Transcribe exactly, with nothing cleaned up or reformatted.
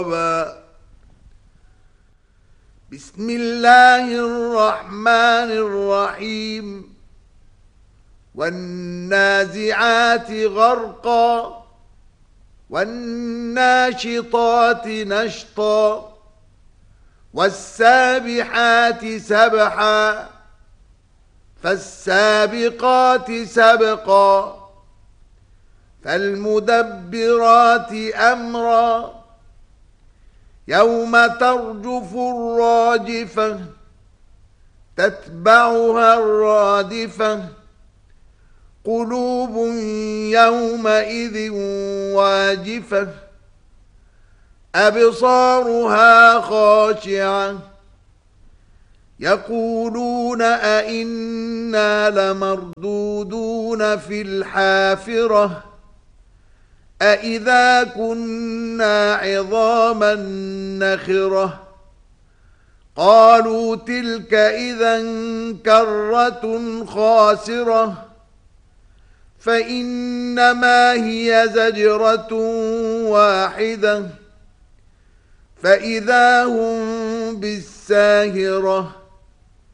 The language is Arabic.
بسم الله الرحمن الرحيم والنازعات غرقا والناشطات نشطا والسابحات سبحا فالسابقات سبقا فالمدبرات أمرا يوم ترجف الراجفة تتبعها الرادفة قلوب يومئذ واجفة أبصارها خاشعة يقولون أئنا لمردودون في الحافرة أئذا كنا عظاما نخرة قالوا تلك إذا كرة خاسرة فإنما هي زجرة واحدة فإذا هم بالساهرة